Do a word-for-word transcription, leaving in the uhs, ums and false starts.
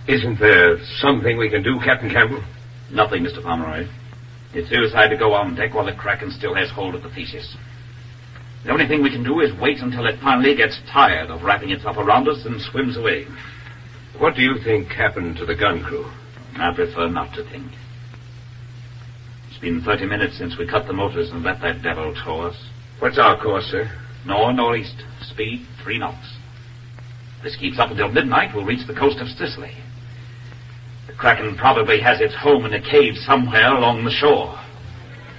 Isn't there something we can do, Captain Campbell? Nothing, Mister Pomeroy. It's suicide to go on deck while the Kraken still has hold of the Theseus. The only thing we can do is wait until it finally gets tired of wrapping itself around us and swims away. What do you think happened to the gun crew? I prefer not to think. It's been thirty minutes since we cut the motors and let that devil tow us. What's our course, sir? North northeast. Speed three knots. If this keeps up until midnight, we'll reach the coast of Sicily. The Kraken probably has its home in a cave somewhere along the shore.